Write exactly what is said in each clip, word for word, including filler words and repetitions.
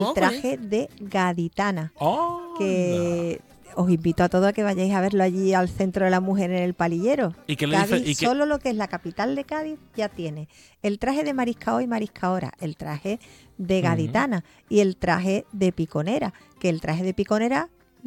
el traje de gaditana, oh, que no. Os invito a todos a que vayáis a verlo allí al Centro de la Mujer en el Palillero. ¿Y qué le Cádiz, dice? ¿Y qué? Solo lo que es la capital de Cádiz ya tiene el traje de mariscaó y mariscaora, el traje de gaditana uh-huh. y el traje de piconera, que el traje de piconera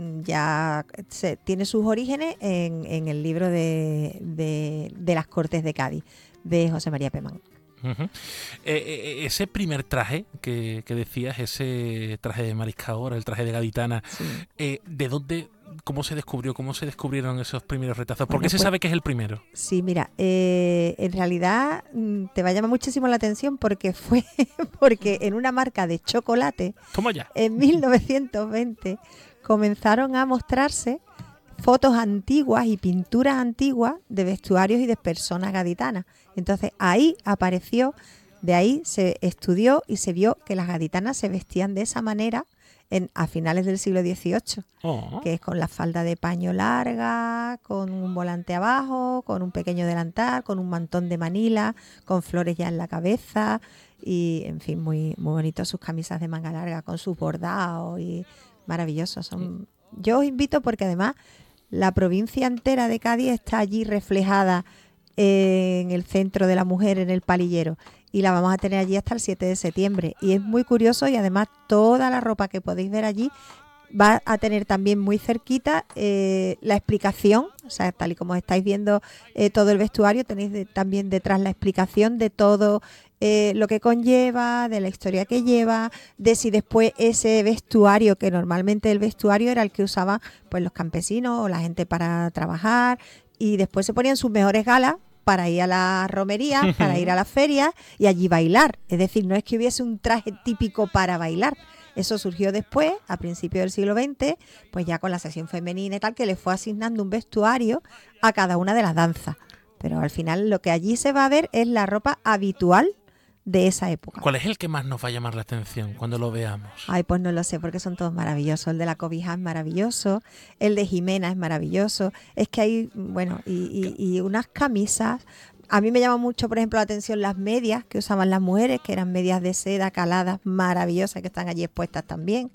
ya se, tiene sus orígenes en, en el libro de, de, de las Cortes de Cádiz, de José María Pemán. Uh-huh. Eh, ese primer traje que, que decías, ese traje de mariscaora, el traje de gaditana, sí. eh, ¿de dónde, cómo se descubrió, cómo se descubrieron esos primeros retazos? ¿Por bueno, qué se pues, sabe que es el primero? Sí, mira, eh, en realidad te va a llamar muchísimo la atención porque fue porque en una marca de chocolate, ¿Toma ya? en mil novecientos veinte comenzaron a mostrarse fotos antiguas y pinturas antiguas de vestuarios y de personas gaditanas. Entonces ahí apareció, de ahí se estudió y se vio que las gaditanas se vestían de esa manera en, a finales del siglo dieciocho, oh. que es con la falda de paño larga, con un volante abajo, con un pequeño delantal, con un mantón de Manila, con flores ya en la cabeza y, en fin, muy, muy bonitos sus camisas de manga larga con sus bordados y maravillosos. Son... Yo os invito porque además la provincia entera de Cádiz está allí reflejada en el Centro de la Mujer, en el Palillero, y la vamos a tener allí hasta el siete de septiembre. Y es muy curioso y además toda la ropa que podéis ver allí va a tener también muy cerquita eh, la explicación, o sea, tal y como estáis viendo eh, todo el vestuario, tenéis de, también detrás la explicación de todo eh, lo que conlleva, de la historia que lleva, de si después ese vestuario, que normalmente el vestuario era el que usaban pues los campesinos o la gente para trabajar, y después se ponían sus mejores galas para ir a las romerías, para ir a las ferias y allí bailar. Es decir, no es que hubiese un traje típico para bailar. Eso surgió después, a principios del siglo veinte, pues ya con la sección femenina y tal, que le fue asignando un vestuario a cada una de las danzas. Pero al final lo que allí se va a ver es la ropa habitual de esa época. ¿Cuál es el que más nos va a llamar la atención cuando lo veamos? Ay, pues no lo sé, porque son todos maravillosos. El de la cobija es maravilloso, el de Jimena es maravilloso. Es que hay, bueno, y, y, y unas camisas. A mí me llama mucho, por ejemplo, la atención las medias que usaban las mujeres, que eran medias de seda caladas maravillosas, que están allí expuestas también.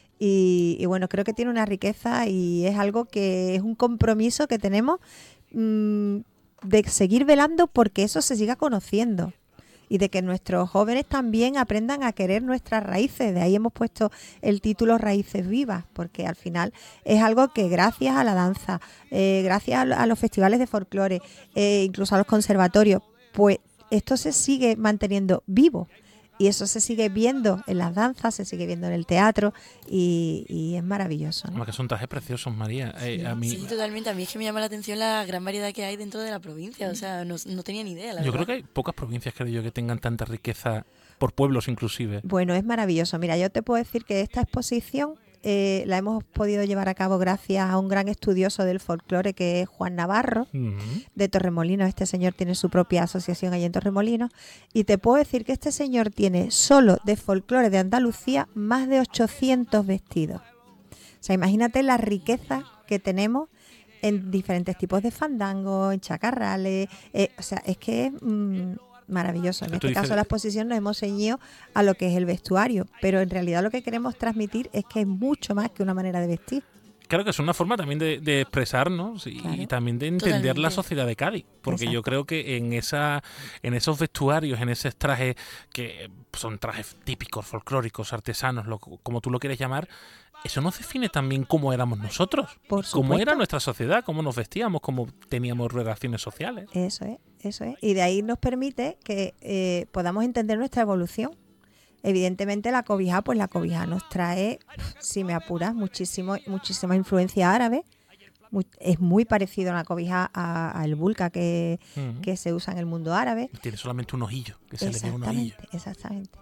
Y, y bueno, creo que tiene una riqueza y es algo que es un compromiso que tenemos mmm, de seguir velando porque eso se siga conociendo. Y de que nuestros jóvenes también aprendan a querer nuestras raíces. De ahí hemos puesto el título Raíces Vivas, porque al final es algo que gracias a la danza, eh, gracias a los festivales de folclore, eh, incluso a los conservatorios, pues esto se sigue manteniendo vivo. Y eso se sigue viendo en las danzas, se sigue viendo en el teatro y, y es maravilloso, ¿no? Como que son trajes preciosos, María. Sí, eh, a mí... sí, totalmente. A mí es que me llama la atención la gran variedad que hay dentro de la provincia. O sea, no, no tenía ni idea, la Yo verdad. creo que hay pocas provincias, creo yo, que tengan tanta riqueza por pueblos inclusive. Bueno, es maravilloso. Mira, yo te puedo decir que esta exposición eh, la hemos podido llevar a cabo gracias a un gran estudioso del folclore que es Juan Navarro, uh-huh. de Torremolinos. Este señor tiene su propia asociación allí en Torremolinos y te puedo decir que este señor tiene solo de folclore de Andalucía más de ochocientos vestidos. O sea, imagínate la riqueza que tenemos en diferentes tipos de fandango, en chacarrales, eh, o sea, es que es mmm, maravilloso. En este dices... caso la exposición nos hemos ceñido a lo que es el vestuario, pero en realidad lo que queremos transmitir es que es mucho más que una manera de vestir. Claro que es una forma también de, de expresarnos y, claro. y también de entender Totalmente. La sociedad de Cádiz, porque Exacto. Yo creo que en esa, en esos vestuarios, en esos trajes que son trajes típicos, folclóricos, artesanos, lo, como tú lo quieres llamar, eso nos define también cómo éramos nosotros, Por cómo era nuestra sociedad, cómo nos vestíamos, cómo teníamos relaciones sociales. Eso es, eso es. Y de ahí nos permite que eh, podamos entender nuestra evolución. Evidentemente la cobija, pues la cobija nos trae, si me apuras, muchísimo, muchísima influencia árabe. Muy, es muy parecido a la cobija al burka que, uh-huh. que se usa en el mundo árabe. Tiene solamente un ojillo, que se le ve un ojillo. Exactamente.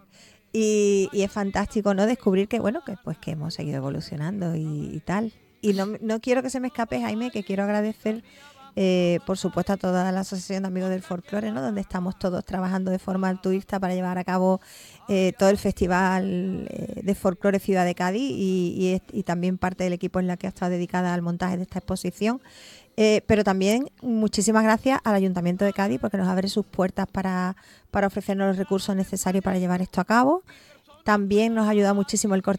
Y, y es fantástico, ¿no? Descubrir que, bueno, que pues que hemos seguido evolucionando y, y tal. Y no, no quiero que se me escape, Jaime, que quiero agradecer Eh, por supuesto a toda la Asociación de Amigos del Folclore, ¿no? Donde estamos todos trabajando de forma altruista para llevar a cabo eh, todo el Festival eh, de Folclore Ciudad de Cádiz y, y, y también parte del equipo en la que ha estado dedicada al montaje de esta exposición. Eh, pero también muchísimas gracias al Ayuntamiento de Cádiz porque nos abre sus puertas para, para ofrecernos los recursos necesarios para llevar esto a cabo. También nos ayuda muchísimo el corte